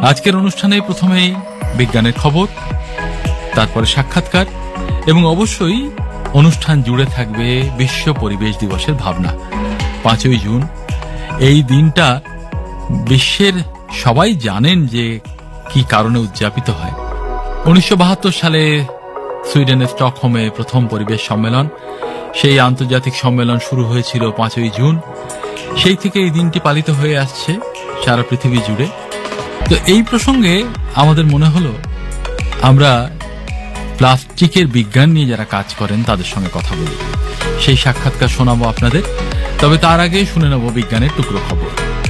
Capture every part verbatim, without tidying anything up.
আজকের অনুষ্ঠানে প্রথমেই বিজ্ঞানের খবর, তারপরে সাক্ষাৎকার এবং অবশ্যই অনুষ্ঠান জুড়ে থাকবে বিশ্ব পরিবেশ দিবসের ভাবনা। পাঁচই জুন এই দিনটা বিশ্বের সবাই জানেন যে কি কারণে উদযাপিত হয়। উনিশশো বাহাত্তর সালে সুইডেনের স্টকহোমে প্রথম পরিবেশ সম্মেলন, সেই আন্তর্জাতিক সম্মেলন শুরু হয়েছিল পাঁচই জুন। সেই থেকে এই দিনটি পালিত হয়ে আসছে সারা পৃথিবী জুড়ে। তো এই প্রসঙ্গে আমাদের মনে হলো আমরা প্লাস্টিকের বিজ্ঞান নিয়ে যারা কাজ করেন তাদের সঙ্গে কথা বলি, সেই সাক্ষাৎকার শোনাবো আপনাদের। তবে তার আগে শুনে নেব বিজ্ঞানের টুকরো খবর।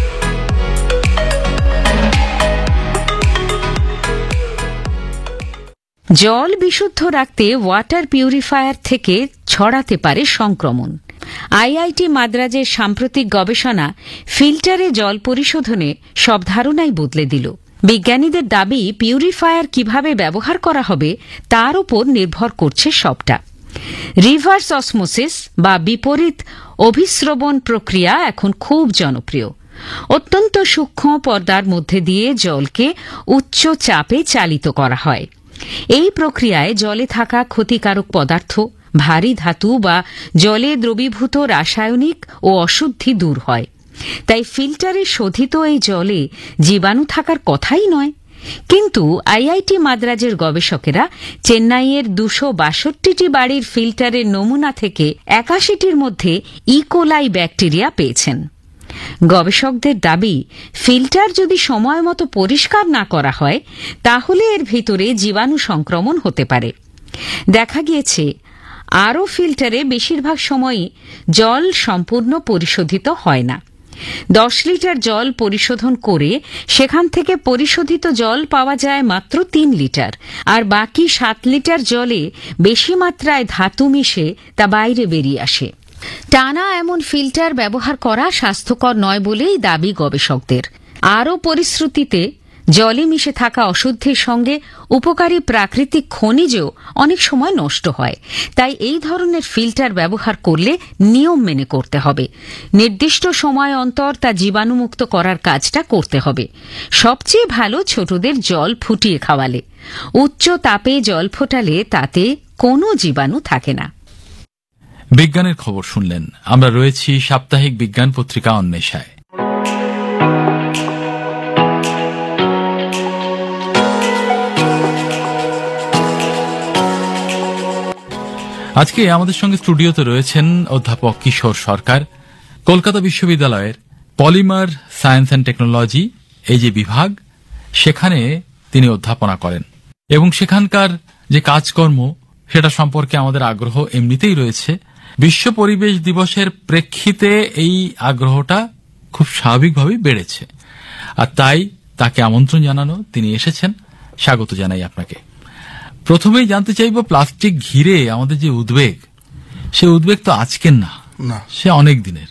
জল বিশুদ্ধ রাখতে ওয়াটার পিউরিফায়ার থেকে ছড়াতে পারে সংক্রমণ। আইআইটি মাদ্রাজের সাম্প্রতিক গবেষণা ফিল্টারে জল পরিশোধনে সব ধারণাই বদলে দিল। বিজ্ঞানীদের দাবি, পিউরিফায়ার কিভাবে ব্যবহার করা হবে তার উপর নির্ভর করছে সবটা। রিভার্স অসমোসিস বা বিপরীত অভিস্রবণ প্রক্রিয়া এখন খুব জনপ্রিয়। অত্যন্ত সূক্ষ্ম পর্দার মধ্যে দিয়ে জলকে উচ্চ চাপে চালিত করা হয়। এই প্রক্রিয়ায় জলে থাকা ক্ষতিকারক পদার্থ, ভারী ধাতু বা জলে দ্রবীভূত রাসায়নিক ও অশুদ্ধি দূর হয়। তাই ফিল্টারে শোধিত এই জলে জীবাণু থাকার কথাই নয়। কিন্তু আইআইটি মাদ্রাজের গবেষকেরা চেন্নাইয়ের দুশো বাষট্টিটি বাড়ির ফিল্টারের নমুনা থেকে একাশিটির মধ্যে ইকোলাই ব্যাকটেরিয়া পেয়েছেন। গবেষকদের দাবি, ফিল্টার যদি সময় মতো পরিষ্কার না করা হয় তাহলে এর ভিতরে জীবাণু সংক্রমণ হতে পারে। দেখা গিয়েছে আরও ফিল্টারে বেশিরভাগ সময়ই জল সম্পূর্ণ পরিশোধিত হয় না। দশ লিটার জল পরিশোধন করে সেখান থেকে পরিশোধিত জল পাওয়া যায় মাত্র তিন লিটার, আর বাকি সাত লিটার জলে বেশি মাত্রায় ধাতু মিশে তা বাইরে বেরিয়ে আসে। টানা এমন ফিল্টার ব্যবহার করা স্বাস্থ্যকর নয় বলেই দাবি গবেষকদের। আরও পরিশ্রুতিতে জলে মিশে থাকা অশুদ্ধির সঙ্গে উপকারী প্রাকৃতিক খনিজও অনেক সময় নষ্ট হয়। তাই এই ধরনের ফিল্টার ব্যবহার করলে নিয়ম মেনে করতে হবে। নির্দিষ্ট সময় অন্তর তা জীবাণুমুক্ত করার কাজটা করতে হবে। সবচেয়ে ভালো ছোটদের জল ফুটিয়ে খাওয়ালে। উচ্চ তাপে জল ফোটালে তাতে কোনো জীবাণু থাকে না। বিজ্ঞানের খবর শুনলেন। আমরা রয়েছি সাপ্তাহিক বিজ্ঞান পত্রিকা অন্বেষায়। আজকে আমাদের সঙ্গে স্টুডিওতে রয়েছেন অধ্যাপক কিশোর সরকার। কলকাতা বিশ্ববিদ্যালয়ের পলিমার সায়েন্স অ্যান্ড টেকনোলজি এই যে বিভাগ, সেখানে তিনি অধ্যাপনা করেন এবং সেখানকার যে কাজকর্ম সেটা সম্পর্কে আমাদের আগ্রহ এমনিতেই রয়েছে। বিশ্ব পরিবেশ দিবসের প্রেক্ষিতে এই আগ্রহটা খুব স্বাভাবিকভাবেই বেড়েছে, আর তাই তাকে আমন্ত্রণ জানানো, তিনি এসেছেন। স্বাগত জানাই আপনাকে। প্রথমেই জানতে চাইব, প্লাস্টিক ঘিরে আমাদের যে উদ্বেগ, সে উদ্বেগ তো আজকের না, সে অনেক দিনের।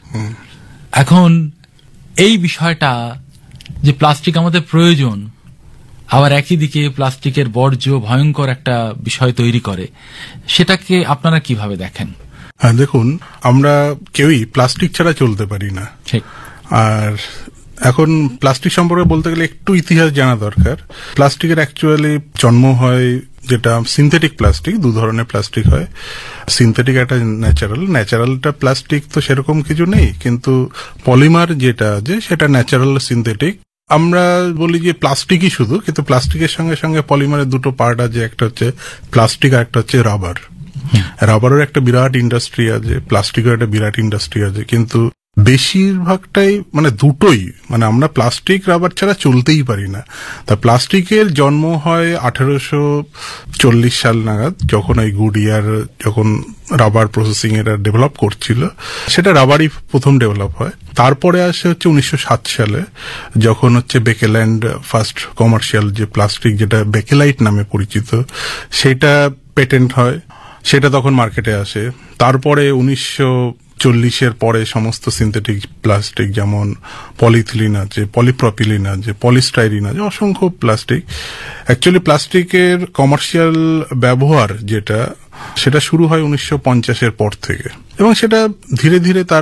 এখন এই বিষয়টা যে প্লাস্টিক আমাদের প্রয়োজন, আবার একই দিকে প্লাস্টিকের বর্জ্য ভয়ঙ্কর একটা বিষয় তৈরি করে, সেটাকে আপনারা কিভাবে দেখেন? হ্যাঁ, দেখুন, আমরা কেউই প্লাস্টিক ছাড়া চলতে পারি না। ঠিক। আর এখন প্লাস্টিক সম্পর্কে বলতে গেলে একটু ইতিহাস জানা দরকার। প্লাস্টিকের অ্যাকচুয়ালি জন্ম হয়, যেটা সিনথেটিক প্লাস্টিক, দু ধরনের প্লাস্টিক হয়। সিনথেটিক একটা ন্যাচারাল। ন্যাচারালটা প্লাস্টিক তো সেরকম কিছু নেই, কিন্তু পলিমার যেটা আছে সেটা ন্যাচারাল সিনথেটিক। আমরা বলি যে প্লাস্টিকই শুধু, কিন্তু প্লাস্টিকের সঙ্গে সঙ্গে পলিমারের দুটো পার্ট আছে, একটা হচ্ছে প্লাস্টিক আর একটা হচ্ছে রাবার। রাবারের একটা বিরাট ইন্ডাস্ট্রি আছে, প্লাস্টিকের একটা বিরাট ইন্ডাস্ট্রি আছে, কিন্তু বেশিরভাগটাই মানে দুটোই, মানে আমরা প্লাস্টিক রাবার ছাড়া চলতেই পারি না। তা প্লাস্টিকের জন্ম হয় আঠেরোশো চল্লিশ সাল নাগাদ, যখন ওই গুডিয়ার যখন রাবার প্রসেসিং এর ডেভেলপ করছিল, সেটা রাবারই প্রথম ডেভেলপ হয়। তারপরে আসে হচ্ছে উনিশশো সাত সালে, যখন হচ্ছে বেকেল্যান্ড ফার্স্ট কমার্শিয়াল যে প্লাস্টিক, যেটা বেকেলাইট নামে পরিচিত, সেটা পেটেন্ট হয়, সেটা তখন মার্কেটে আসে। তারপরে উনিশশো চল্লিশের পরে সমস্ত সিনথেটিক প্লাস্টিক, যেমন পলিথিলিন আছে, পলিপ্রপিলিন আছে, পলিস্টাইরিন আছে, অসংখ্য প্লাস্টিক। অ্যাকচুয়ালি প্লাস্টিকের কমার্শিয়াল ব্যবহার যেটা, সেটা শুরু হয় উনিশশো পঞ্চাশের পর থেকে, এবং সেটা ধীরে ধীরে তার